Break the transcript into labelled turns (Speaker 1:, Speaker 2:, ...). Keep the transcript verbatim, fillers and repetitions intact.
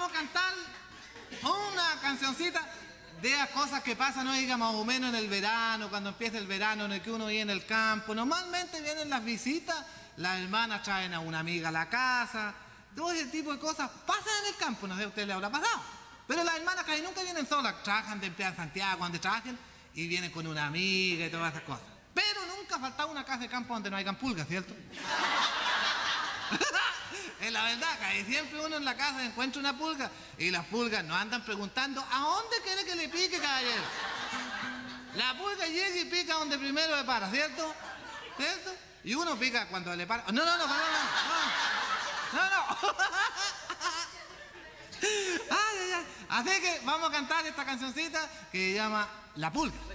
Speaker 1: vamos a cantar una cancioncita de las cosas que pasan, ¿no? Diga, más o menos en el verano, cuando empieza el verano, en el que uno vive en el campo. Normalmente vienen las visitas, las hermanas traen a una amiga a la casa, todo ese tipo de cosas pasan en el campo, no sé, a usted le habrá pasado. Pero las hermanas casi nunca vienen solas, trabajan de empleadas en Santiago, donde trabajen, y vienen con una amiga y todas esas cosas. Pero nunca ha faltado una casa de campo donde no hayan pulgas, ¿cierto? Es la verdad, que siempre uno en la casa encuentra una pulga y las pulgas nos andan preguntando ¿a dónde quiere que le pique, caballero? La pulga llega y pica donde primero le para, ¿cierto? ¿Cierto? Y uno pica cuando le para. No, no, no, no, no, no, no, no. Ay, ay, ay. Así que vamos a cantar esta cancioncita que se llama La Pulga.